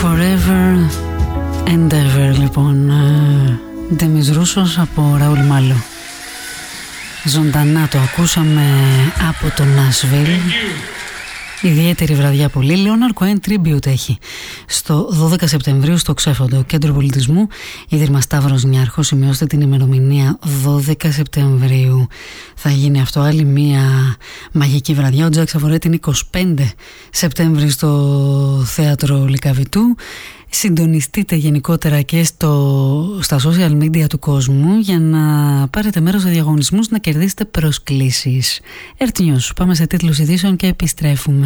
Forever and ever, λοιπόν. Ντέμις Ρούσος από Ραούλ Μάλο. Ζωντανά το ακούσαμε από το Νάσβιλ. Ιδιαίτερη βραδιά πολύ. Leonard Cohen Tribute έχει στο 12 Σεπτεμβρίου στο Ξέφοντο Κέντρο Πολιτισμού. Ίδρυμα Σταύρος Νιάρχος. Σημειώστε την ημερομηνία 12 Σεπτεμβρίου. Θα γίνει αυτό άλλη μία μαγική βραδιά. Ο Τζακ Σαβορέτ είναι 25 Σεπτέμβρη στο Θέατρο Λυκαβητού. Συντονιστείτε γενικότερα και στα social media του κόσμου για να πάρετε μέρος σε διαγωνισμούς, να κερδίσετε προσκλήσεις. Earth News. Πάμε σε τίτλους ειδήσεων και επιστρέφουμε.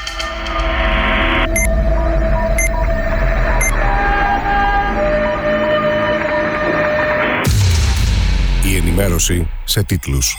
Η ενημέρωση σε τίτλους.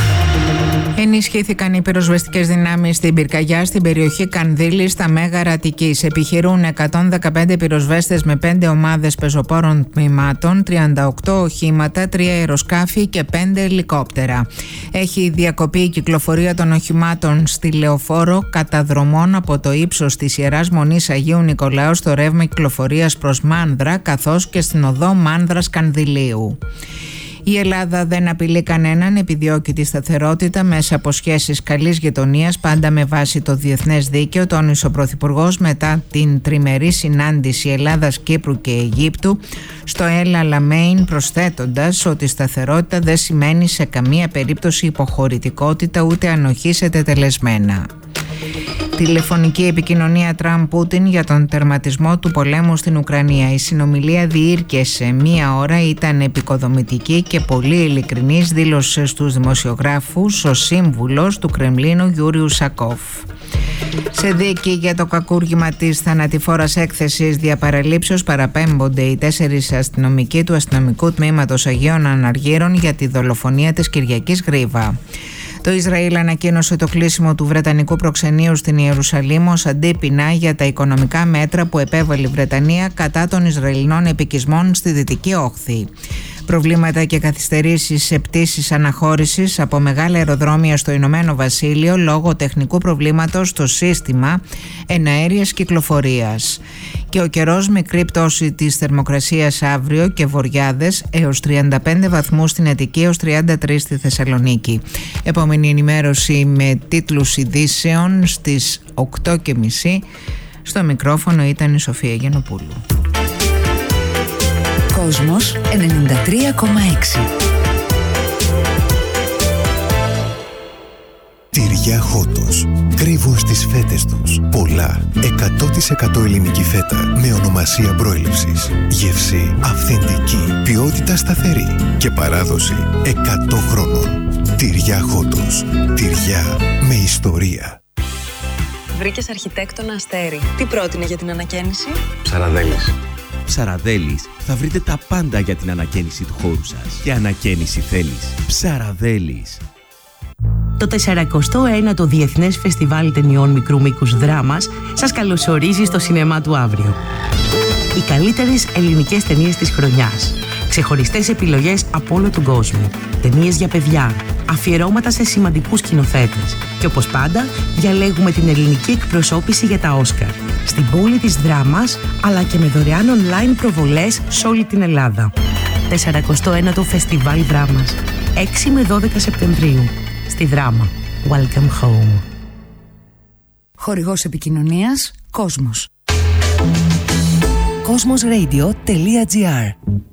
Ενισχύθηκαν οι πυροσβεστικές δυνάμεις στην πυρκαγιά στην περιοχή Κανδύλη στα Μέγαρα Αττικής. Επιχειρούν 115 πυροσβέστες με 5 ομάδες πεζοπόρων τμήματων, 38 οχήματα, 3 αεροσκάφη και 5 ελικόπτερα. Έχει διακοπεί η κυκλοφορία των οχημάτων στη Λεωφόρο καταδρομών από το ύψος της Ιεράς Μονής Αγίου Νικολάου στο ρεύμα κυκλοφορίας προς Μάνδρα, καθώς και στην οδό Μάνδρας Κανδυλίου. Η Ελλάδα δεν απειλεί κανέναν, επιδιώκει τη σταθερότητα μέσα από σχέσεις καλής γειτονίας, πάντα με βάση το διεθνές δίκαιο, τόνισε ο Πρωθυπουργός μετά την τριμερή συνάντηση Ελλάδας, Κύπρου και Αιγύπτου στο El Alamein, προσθέτοντας ότι η σταθερότητα δεν σημαίνει σε καμία περίπτωση υποχωρητικότητα ούτε ανοχή σε τετελεσμένα. Τηλεφωνική επικοινωνία Τραμπ-Πούτιν για τον τερματισμό του πολέμου στην Ουκρανία. Η συνομιλία διήρκεσε 1 ώρα, ήταν επικοδομητική και πολύ ειλικρινής, δήλωσε στους δημοσιογράφους ο σύμβουλος του Κρεμλίνου Γιούριου Σακόφ. Σε δίκη για το κακούργημα της θανατηφόρας έκθεσης διαπαραλήψεως παραπέμπονται οι 4 αστυνομικοί του αστυνομικού τμήματος Αγίων Αναργύρων για τη δολοφονία της Κυριακής Γρίβα. Το Ισραήλ ανακοίνωσε το κλείσιμο του βρετανικού προξενείου στην Ιερουσαλήμ ως αντίπεινα για τα οικονομικά μέτρα που επέβαλε η Βρετανία κατά των Ισραηλινών επικισμών στη Δυτική Όχθη. Προβλήματα και καθυστερήσεις σε πτήσεις αναχώρησης από μεγάλα αεροδρόμια στο Ηνωμένο Βασίλειο λόγω τεχνικού προβλήματος στο σύστημα εναέριας κυκλοφορίας. Και ο καιρός, μικρή πτώση της θερμοκρασίας αύριο και βοριάδες έως 35 βαθμούς στην Αττική, έως 33 στη Θεσσαλονίκη. Επόμενη ενημέρωση με τίτλους ειδήσεων στις 8:30. Στο μικρόφωνο ήταν η Σοφία Γενοπούλου. Κόσμος 93,6. Τυριά Χότος. Κρύβουν στις φέτες τους πολλά 100% ελληνική φέτα με ονομασία προέλευσης. Γεύση αυθεντική, ποιότητα σταθερή και παράδοση 100 χρόνων. Τυριά Χότος. Τυριά με ιστορία. Βρήκες αρχιτέκτονα Αστέρι. Τι πρότεινε για την ανακαίνιση? Ψαραδέλης. Ψαραδέλης, θα βρείτε τα πάντα για την ανακαίνιση του χώρου σας. Και ανακαίνιση θέλεις. Ψαραδέλης. Το 41ο Διεθνές Φεστιβάλ Ταινιών Μικρού Μήκους Δράμας σας καλωσορίζει στο σινεμά του αύριο. Οι καλύτερες ελληνικές ταινίες της χρονιάς. Ξεχωριστές επιλογές από όλο τον κόσμο. Ταινίες για παιδιά. Αφιερώματα σε σημαντικούς σκηνοθέτες. Και όπως πάντα, διαλέγουμε την ελληνική εκπροσώπηση για τα Όσκαρ. Στην πόλη της Δράμας, αλλά και με δωρεάν online προβολές σε όλη την Ελλάδα. 41ο Φεστιβάλ Δράμας. 6 με 12 Σεπτεμβρίου. Στη Δράμα. Welcome home. Χορηγός επικοινωνίας Κόσμος. Cosmosradio.gr